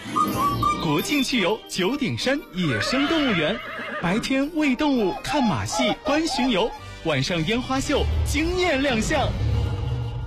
国庆去游九鼎山野生动物园，白天喂动物、看马戏、观巡游，晚上烟花秀惊艳亮相。